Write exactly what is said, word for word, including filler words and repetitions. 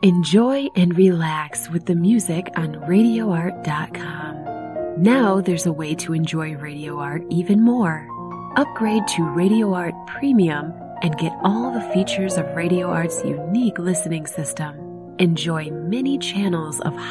Enjoy and relax with the music on radio art dot com. Now there's a way to enjoy Radio Art even more. Upgrade to Radio Art Premium and get all the features of Radio Art's unique listening system. Enjoy many channels of